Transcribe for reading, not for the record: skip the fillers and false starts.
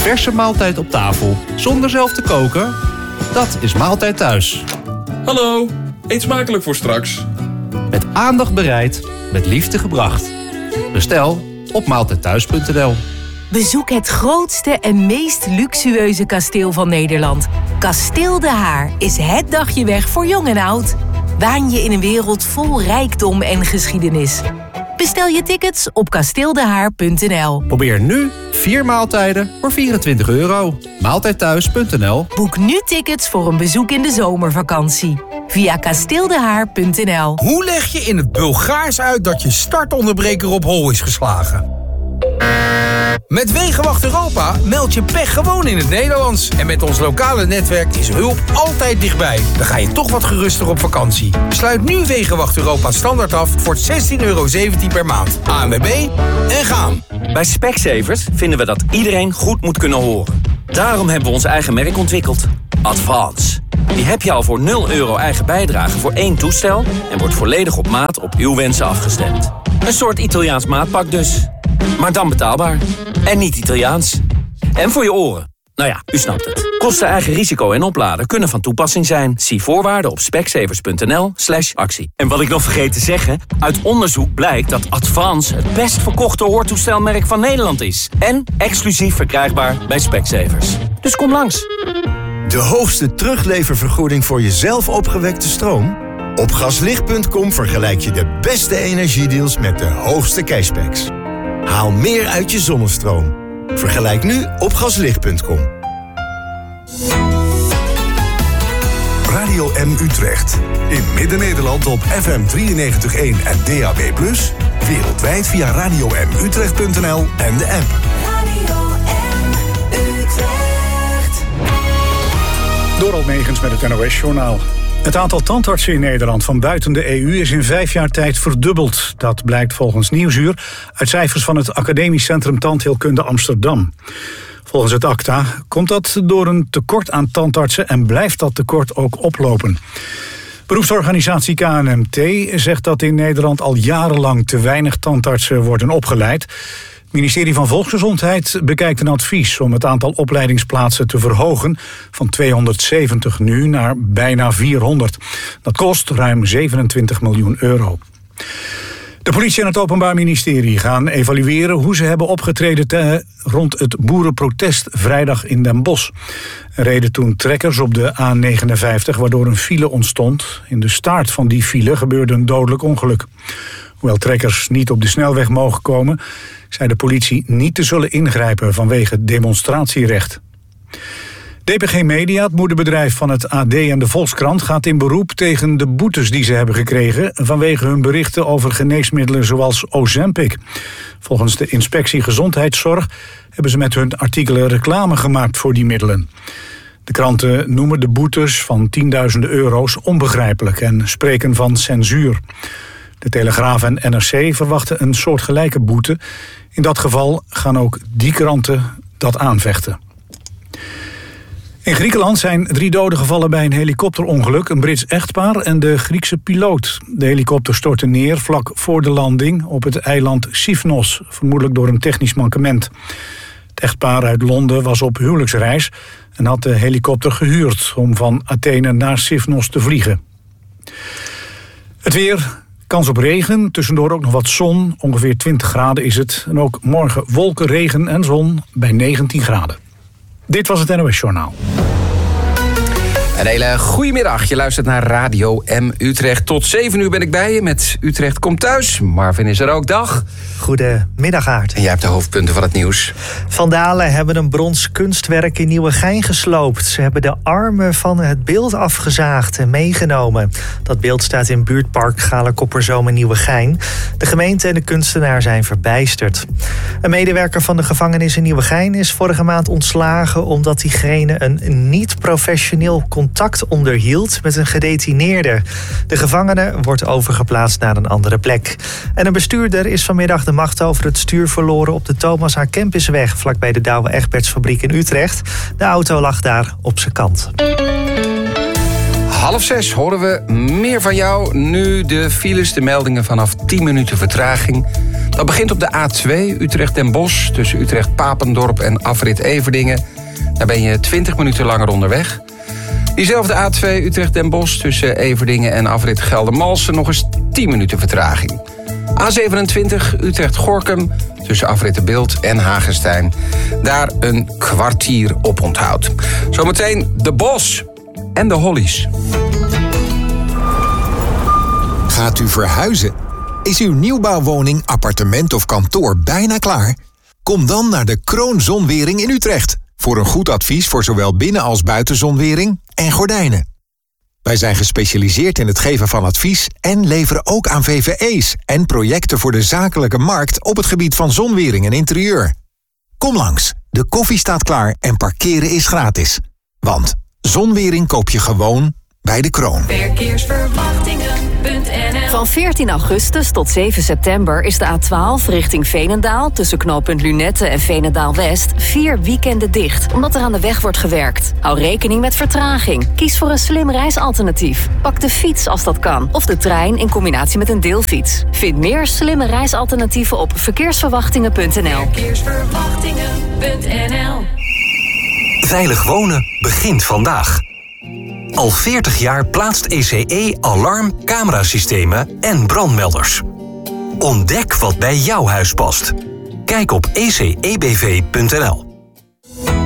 verse maaltijd op tafel, zonder zelf te koken? Dat is Maaltijd Thuis. Hallo, eet smakelijk voor straks. Met aandacht bereid, met liefde gebracht. Bestel op maaltijdthuis.nl. Bezoek het grootste en meest luxueuze kasteel van Nederland. Kasteel De Haar is het dagje weg voor jong en oud. Waan je in een wereld vol rijkdom en geschiedenis. Bestel je tickets op kasteeldehaar.nl. Probeer nu 4 maaltijden voor €24. Maaltijdthuis.nl. Boek nu tickets voor een bezoek in de zomervakantie. Via kasteeldehaar.nl. Hoe leg je in het Bulgaars uit dat je startonderbreker op hol is geslagen? Met Wegenwacht Europa meld je pech gewoon in het Nederlands. En met ons lokale netwerk is hulp altijd dichtbij. Dan ga je toch wat geruster op vakantie. Sluit nu Wegenwacht Europa standaard af voor €16,17 per maand. ANWB en gaan. Bij Specsavers vinden we dat iedereen goed moet kunnen horen. Daarom hebben we ons eigen merk ontwikkeld. Advance. Die heb je al voor €0 eigen bijdrage voor 1 toestel... en wordt volledig op maat op uw wensen afgestemd. Een soort Italiaans maatpak dus. Maar dan betaalbaar. En niet Italiaans. En voor je oren. Nou ja, u snapt het. Kosten, eigen risico en opladen kunnen van toepassing zijn. Zie voorwaarden op specsavers.nl/actie. En wat ik nog vergeet te zeggen... uit onderzoek blijkt dat Advance het best verkochte hoortoestelmerk van Nederland is. En exclusief verkrijgbaar bij Specsavers. Dus kom langs. De hoogste terugleververgoeding voor je zelf opgewekte stroom? Op gaslicht.com vergelijk je de beste energiedeals met de hoogste cashbacks. Haal meer uit je zonnestroom. Vergelijk nu op gaslicht.com. Radio M Utrecht. In Midden-Nederland op FM 93.1 en DAB+. Wereldwijd via radiomutrecht.nl en de app. Radio M Utrecht. Dorald Megens met het NOS-journaal. Het aantal tandartsen in Nederland van buiten de EU is in 5 jaar tijd verdubbeld. Dat blijkt volgens Nieuwsuur uit cijfers van het Academisch Centrum Tandheelkunde Amsterdam. Volgens het ACTA komt dat door een tekort aan tandartsen en blijft dat tekort ook oplopen. Beroepsorganisatie KNMT zegt dat in Nederland al jarenlang te weinig tandartsen worden opgeleid. Het ministerie van Volksgezondheid bekijkt een advies om het aantal opleidingsplaatsen te verhogen van 270 nu naar bijna 400. Dat kost ruim €27 miljoen. De politie en het Openbaar Ministerie gaan evalueren hoe ze hebben opgetreden rond het boerenprotest vrijdag in Den Bosch. Er reden toen trekkers op de A59 waardoor een file ontstond. In de staart van die file gebeurde een dodelijk ongeluk. Hoewel trekkers niet op de snelweg mogen komen, zei de politie niet te zullen ingrijpen vanwege demonstratierecht. DPG Media, het moederbedrijf van het AD en de Volkskrant, gaat in beroep tegen de boetes die ze hebben gekregen vanwege hun berichten over geneesmiddelen zoals Ozempic. Volgens de Inspectie Gezondheidszorg hebben ze met hun artikelen reclame gemaakt voor die middelen. De kranten noemen de boetes van tienduizenden euro's onbegrijpelijk en spreken van censuur. De Telegraaf en NRC verwachten een soortgelijke boete. In dat geval gaan ook die kranten dat aanvechten. In Griekenland zijn 3 doden gevallen bij een helikopterongeluk. Een Brits echtpaar en de Griekse piloot. De helikopter stortte neer vlak voor de landing op het eiland Sifnos, vermoedelijk door een technisch mankement. Het echtpaar uit Londen was op huwelijksreis en had de helikopter gehuurd om van Athene naar Sifnos te vliegen. Het weer, kans op regen, tussendoor ook nog wat zon, ongeveer 20 graden is het. En ook morgen wolken, regen en zon bij 19 graden. Dit was het NOS Journaal. Een hele goedemiddag. Je luistert naar Radio M Utrecht. Tot 7 uur ben ik bij je met Utrecht Komt Thuis. Marvin is er ook, dag. Goedemiddag, Aart. En jij hebt de hoofdpunten van het nieuws. Vandalen hebben een brons kunstwerk in Nieuwegein gesloopt. Ze hebben de armen van het beeld afgezaagd en meegenomen. Dat beeld staat in buurtpark Galenkopperzoom in Nieuwegein. De gemeente en de kunstenaar zijn verbijsterd. Een medewerker van de gevangenis in Nieuwegein is vorige maand ontslagen omdat diegene een niet-professioneel contact onderhield met een gedetineerde. De gevangene wordt overgeplaatst naar een andere plek. En een bestuurder is vanmiddag de macht over het stuur verloren op de Thomas H. Kempisweg, vlakbij de Douwe Egbertsfabriek in Utrecht. De auto lag daar op zijn kant. 5:30 horen we meer van jou. Nu de files, de meldingen vanaf 10 minuten vertraging. Dat begint op de A2 Utrecht-Den Bosch... tussen Utrecht-Papendorp en afrit Everdingen. Daar ben je 20 minuten langer onderweg. Diezelfde A2 Utrecht-Den Bosch tussen Everdingen en afrit Geldermalsen... nog eens 10 minuten vertraging. A27 Utrecht-Gorkum tussen afritten Beeld en Hagestein. Daar een kwartier op onthoud. Zometeen de Bos en de Hollies. Gaat u verhuizen? Is uw nieuwbouwwoning, appartement of kantoor bijna klaar? Kom dan naar de Kroon Zonwering in Utrecht... voor een goed advies voor zowel binnen- als buitenzonwering en gordijnen. Wij zijn gespecialiseerd in het geven van advies... en leveren ook aan VVE's en projecten voor de zakelijke markt... op het gebied van zonwering en interieur. Kom langs, de koffie staat klaar en parkeren is gratis. Want zonwering koop je gewoon bij de Kroon. Verkeersverwachtingen.nl. Van 14 augustus tot 7 september is de A12 richting Veenendaal... tussen knooppunt Lunette en Veenendaal-West 4 weekenden dicht... omdat er aan de weg wordt gewerkt. Hou rekening met vertraging. Kies voor een slim reisalternatief. Pak de fiets als dat kan. Of de trein in combinatie met een deelfiets. Vind meer slimme reisalternatieven op verkeersverwachtingen.nl. Verkeersverwachtingen.nl. Veilig wonen begint vandaag. Al 40 jaar plaatst ECE alarm, camerasystemen en brandmelders. Ontdek wat bij jouw huis past. Kijk op ecebv.nl.